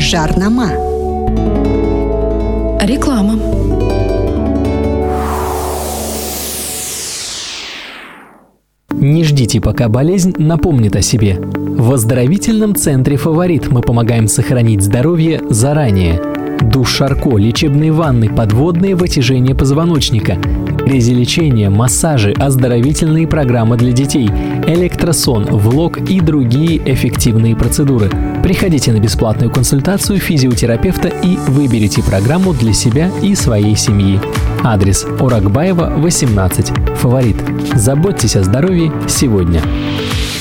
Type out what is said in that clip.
Жарнама. Реклама. Не ждите, пока болезнь напомнит о себе. В оздоровительном центре «Фаворит» мы помогаем сохранить здоровье заранее. Душ Шарко, лечебные ванны, подводные вытяжения позвоночника, грязелечение, массажи, оздоровительные программы для детей, электросон, влог и другие эффективные процедуры. Приходите на бесплатную консультацию физиотерапевта и выберите программу для себя и своей семьи. Адрес: Оракбаева, 18. «Фаворит». Заботьтесь о здоровье сегодня.